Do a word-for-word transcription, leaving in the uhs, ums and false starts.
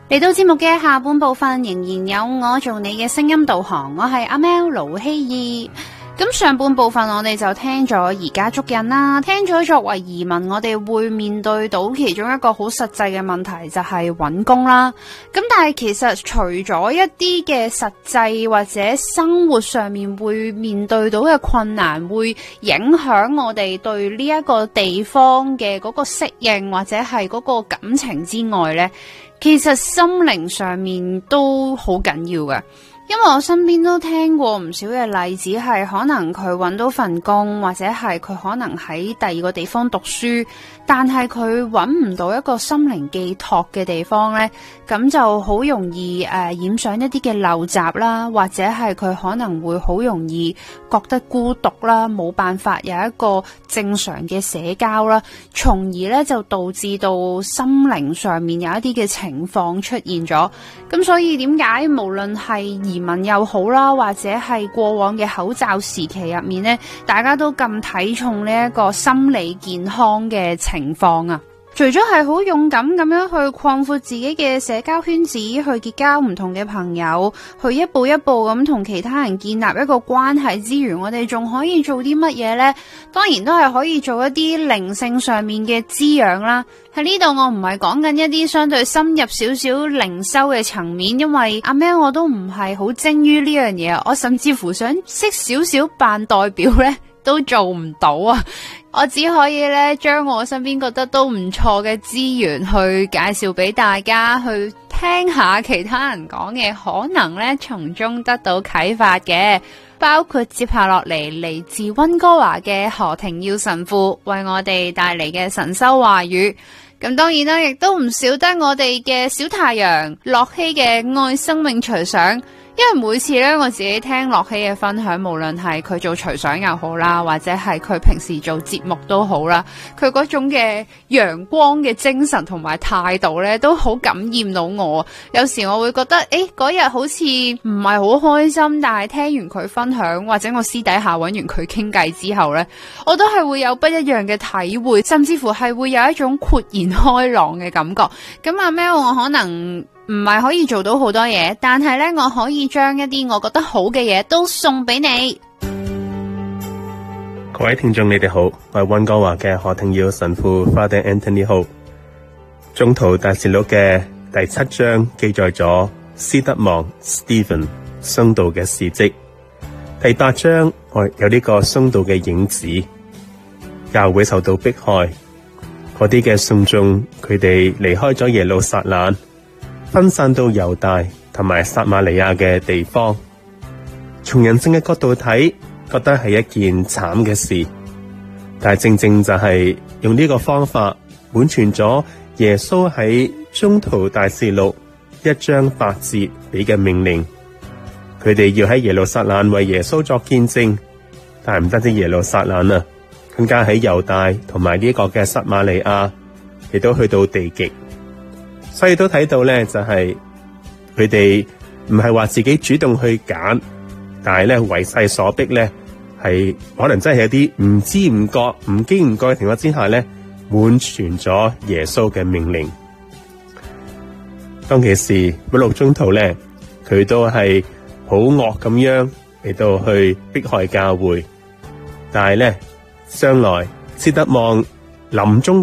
嚟到節目嘅下半部分，仍然有我做你嘅聲音導航，我係阿 Mel 盧希義。咁上半部分我哋就聽咗移加足印啦，聽咗作為移民我哋會面對到其中一個好實際嘅問題就係揾工啦。咁但係其實除咗一啲嘅實際或者生活上面會面對到嘅困難，會影響我哋對呢一個地方嘅嗰個適應或者係嗰個感情之外呢，其實心靈上面都好緊要嘅。因為我身邊都聽過唔少嘅例子，係可能佢揾到份工，或者係佢可能喺第二個地方讀書，但係佢揾唔到一個心靈寄託嘅地方呢，咁就好容易誒、呃、染上一啲嘅陋習啦，或者係佢可能會好容易覺得孤獨啦，冇辦法有一個正常嘅社交啦，從而呢就導致到心靈上面有一啲嘅情況出現咗。咁所以點解無論係移民又好啦，或者係過往嘅口罩時期入面呢，大家都咁睇重呢一個心理健康嘅情況啊？除咗係好勇敢咁樣去擴闊自己嘅社交圈子，去結交唔同嘅朋友，去一步一步咁同其他人建立一個關係之餘，我哋仲可以做啲乜嘢呢？當然都係可以做一啲靈性上面嘅滋養啦。喺呢度我唔係講緊一啲相對深入少少靈修嘅層面，因為阿 Mel 我都唔係好精於呢樣嘢，我甚至乎想識少少扮代表呢都做唔到啊！我只可以咧將我身邊覺得都唔錯嘅資源去介紹俾大家，去聽下其他人講嘅，可能咧從中得到啟發嘅。包括接下落嚟嚟自溫哥華嘅何庭耀神父為我哋帶嚟嘅神修話語。咁當然啦，亦都唔少得我哋嘅小太陽樂希嘅愛生命隨想。因為每次咧，我自己聽樂希嘅分享，無論係佢做隨想又好啦，或者係佢平時做節目都好啦，佢嗰種嘅陽光嘅精神同埋態度咧，都好感染到我。有時我會覺得，誒，嗰日好似唔係好開心，但係聽完佢分享，或者我私底下搵完佢傾偈之後咧，我都係會有不一樣嘅體會，甚至乎係會有一種豁然開朗嘅感覺。咁阿 Mel 我可能唔係可以做到好多嘢，但係咧我可以將一啲我覺得好嘅嘢都送俾你。 各位聽眾你哋好，我係溫哥華嘅何庭耀神父 Father Anthony Ho。宗徒大事錄嘅第七章記載咗斯德望 Stephen 殉道嘅事跡。第八章我有呢個殉道嘅影子，教會受到迫害，嗰啲嘅信眾佢哋離開咗耶路撒冷，分散到猶大同埋撒瑪利亞嘅地方。從人性嘅角度睇，覺得係一件慘嘅事，但係正正就係用呢個方法滿全咗耶穌喺宗徒大事錄一章八節俾嘅命令。佢哋要喺耶路撒冷為耶穌作見證，但係唔單止耶路撒冷啊，更加喺猶大同埋呢個嘅撒瑪利亞，亦都去到地極。所以都睇到咧，就係佢哋唔係話自己主動去揀，但係咧為勢所逼咧，係可能真係有啲唔知唔覺、唔經唔覺嘅情況之下咧，滿全咗耶穌嘅命令。當其時，嗰六宗徒咧，佢都係好惡咁樣嚟到去迫害教會，但係咧，將來斯德望臨終